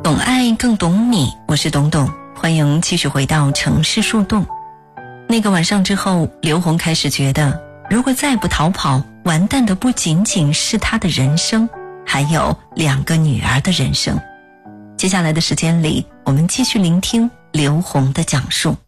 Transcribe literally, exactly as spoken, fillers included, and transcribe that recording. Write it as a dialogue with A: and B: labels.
A: 懂爱更懂你，我是董董，欢迎继续回到城市树洞。那个晚上之后，刘虹开始觉得，如果再不逃跑，完蛋的不仅仅是她的人生，还有两个女儿的人生。接下来的时间里，我们继续聆听刘虹的讲述。